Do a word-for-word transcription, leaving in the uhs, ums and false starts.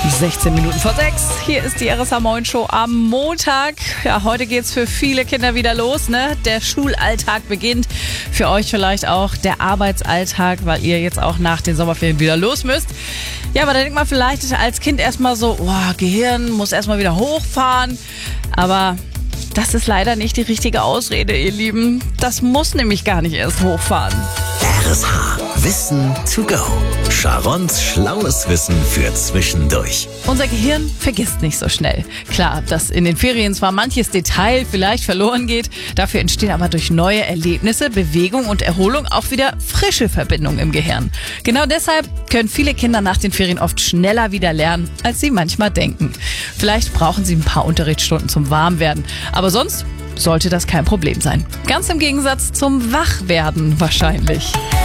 sechzehn Minuten vor sechs. Hier ist die R S H Moin Show am Montag. Ja, heute geht's für viele Kinder wieder los, ne? Der Schulalltag beginnt. Für euch vielleicht auch der Arbeitsalltag, weil ihr jetzt auch nach den Sommerferien wieder los müsst. Ja, aber da denkt man vielleicht als Kind erstmal so, oh, Gehirn muss erstmal wieder hochfahren. Aber das ist leider nicht die richtige Ausrede, ihr Lieben. Das muss nämlich gar nicht erst hochfahren. R S H. Wissen to go. Sharons schlaues Wissen für zwischendurch. Unser Gehirn vergisst nicht so schnell. Klar, dass in den Ferien zwar manches Detail vielleicht verloren geht, dafür entstehen aber durch neue Erlebnisse, Bewegung und Erholung auch wieder frische Verbindungen im Gehirn. Genau deshalb können viele Kinder nach den Ferien oft schneller wieder lernen, als sie manchmal denken. Vielleicht brauchen sie ein paar Unterrichtsstunden zum Warmwerden, aber sonst sollte das kein Problem sein. Ganz im Gegensatz zum Wachwerden wahrscheinlich.